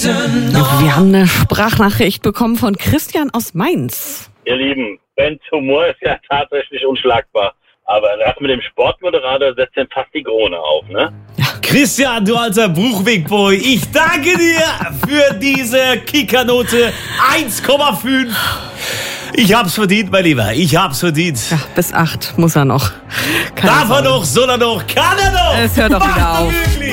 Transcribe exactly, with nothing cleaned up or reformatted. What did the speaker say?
Wir haben eine Sprachnachricht bekommen von Christian aus Mainz. Ihr Lieben, Bens Humor ist ja tatsächlich unschlagbar. Aber das mit dem Sportmoderator setzt den fast die Krone auf, ne? Ja. Christian, du alter Bruchwegboy, ich danke dir für diese Kickernote eins Komma fünf. Ich hab's verdient, mein Lieber, ich hab's verdient. Ja, bis acht muss er noch. Keine Darf er Sorge. noch, soll er noch, kann er noch? Es hört doch Macht wieder er auf. Wirklich?